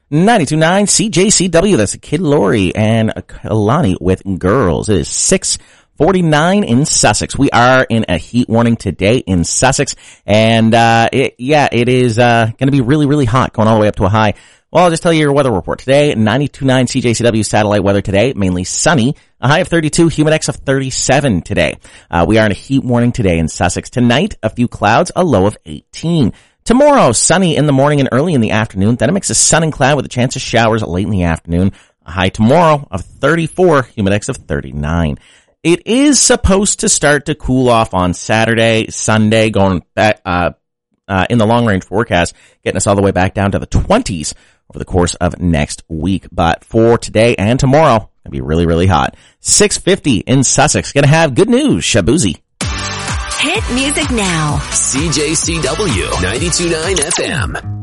92.9 CJCW. That's Kid Lori and Kalani with Girls. It is 6:49 in Sussex. We are in a heat warning today in Sussex, and it is going to be really, really hot, going all the way up to a high. Well, I'll just tell you your weather report today. 92.9 CJCW satellite weather today, mainly sunny. A high of 32, humidex of 37 today. We are in a heat warning today in Sussex. Tonight, a few clouds, a low of 18. Tomorrow, sunny in the morning and early in the afternoon. Then a mix of sun and cloud with a chance of showers late in the afternoon. A high tomorrow of 34, humidex of 39. It is supposed to start to cool off on Saturday, Sunday, going back, in the long range forecast, getting us all the way back down to the 20s over the course of next week. But for today and tomorrow, it's going to be really, really hot. 6:50 in Sussex. Going to have good news. Shabuzi. Hit music now. CJCW 92.9 FM.